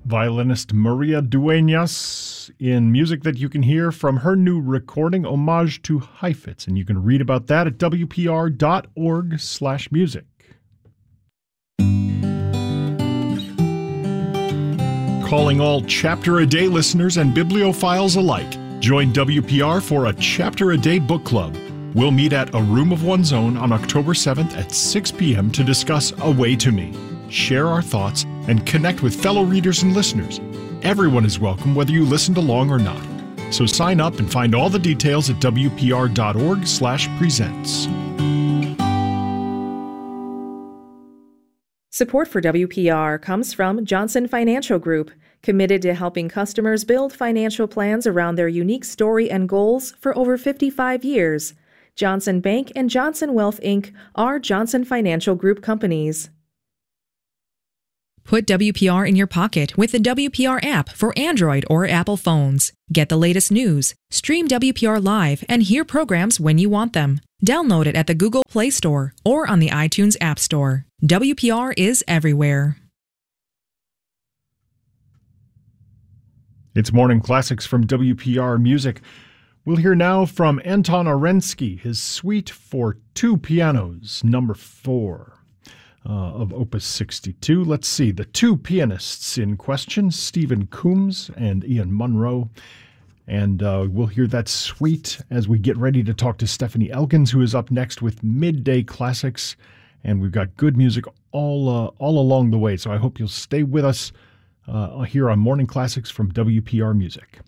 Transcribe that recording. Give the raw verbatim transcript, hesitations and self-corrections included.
Violinist Maria Dueñas in music that you can hear from her new recording, Homage to Heifetz, and you can read about that at w p r dot org slash music. Calling all Chapter a Day listeners and bibliophiles alike. Join W P R for a Chapter a Day book club. We'll meet at A Room of One's Own on October seventh at six p.m. to discuss A Way to Me, share our thoughts, and connect with fellow readers and listeners. Everyone is welcome, whether you listened along or not. So sign up and find all the details at w p r dot org slash presents. Support for W P R comes from Johnson Financial Group, committed to helping customers build financial plans around their unique story and goals for over fifty-five years. Johnson Bank and Johnson Wealth, Incorporated are Johnson Financial Group companies. Put W P R in your pocket with the W P R app for Android or Apple phones. Get the latest news, stream W P R live, and hear programs when you want them. Download it at the Google Play Store or on the iTunes App Store. W P R is everywhere. It's Morning Classics from W P R Music. We'll hear now from Anton Arensky, his Suite for Two Pianos, number four uh, of Opus sixty-two. Let's see, the two pianists in question, Stephen Coombs and Ian Munro. And uh, we'll hear that suite as we get ready to talk to Stephanie Elkins, who is up next with Midday Classics. And we've got good music all uh, all along the way, so I hope you'll stay with us uh, here on Morning Classics from W P R Music.